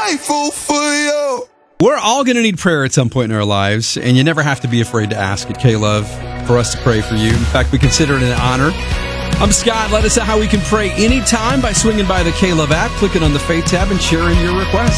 grateful for you. We're all going to need prayer at some point in our lives, and you never have to be afraid to ask at K-Love for us to pray for you. In fact, we consider it an honor. I'm Scott. Let us know how we can pray anytime by swinging by the K-Love app, clicking on the Faith tab, and sharing your request.